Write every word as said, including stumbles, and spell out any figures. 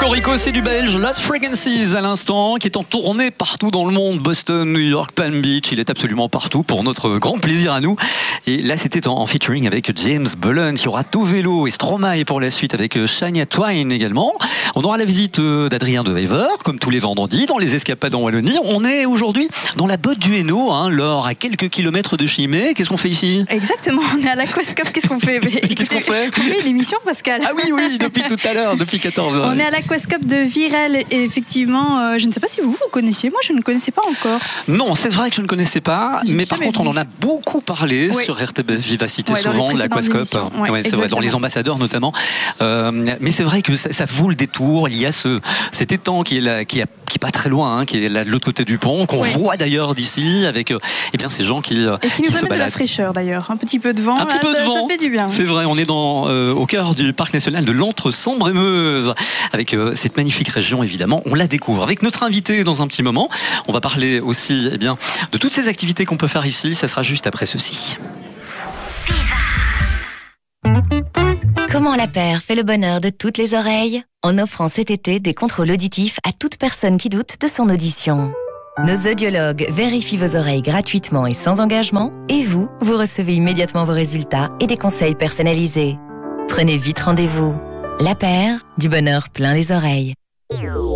Cocorico, c'est du belge Lost Frequencies à l'instant, qui est en tournée partout dans le monde, Boston, New York, Palm Beach, il est absolument partout pour notre grand plaisir à nous. Et là c'était en, en featuring avec James Bullen, il y aura Tovelo et Stromae pour la suite avec Shania Twain également. On aura la visite d'Adrien de Wever, comme tous les vendredis, dans les escapades en Wallonie. On est aujourd'hui dans la botte du Hainaut, hein, Laure, à quelques kilomètres de Chimay. Qu'est-ce qu'on fait ici? Exactement, on est à l'Aquascope. Qu'est-ce qu'on fait? Qu'est-ce qu'on fait? On fait une émission, Pascal. Ah oui, oui, depuis tout à l'heure, depuis quatorze heures. On est à l'Aquascope de Virel et effectivement, euh, je ne sais pas si vous, vous connaissiez, moi je ne connaissais pas encore. Non, c'est vrai que je ne connaissais pas, J'ai mais par contre vu. on en a beaucoup parlé Oui. sur R T B Vivacité, Ouais, souvent, de l'Aquascope. Ouais, Ouais, c'est vrai, dans les ambassadeurs notamment. Euh, mais c'est vrai que ça, ça vaut le détour. Il y a ce, cet étang qui est là, qui, a, qui est pas très loin, hein, qui est là de l'autre côté du pont, qu'on Ouais. voit d'ailleurs d'ici, avec euh, eh bien, ces gens qui, euh, Et qui nous qui se amène de la baladent. fraîcheur d'ailleurs, un petit peu de vent, Un petit là, peu de ça, vent. ça fait du bien. C'est vrai, on est dans, euh, au cœur du parc national de l'Entre-Sambre-et-Meuse, avec euh, cette magnifique région, évidemment. On la découvre avec notre invité dans un petit moment. On va parler aussi eh bien, de toutes ces activités qu'on peut faire ici. Ça sera juste après ceci. Comment la paire fait le bonheur de toutes les oreilles? En offrant cet été des contrôles auditifs à toute personne qui doute de son audition. Nos audiologues vérifient vos oreilles gratuitement et sans engagement, et vous, vous recevez immédiatement vos résultats et des conseils personnalisés. Prenez vite rendez-vous. La paire, du bonheur plein les oreilles.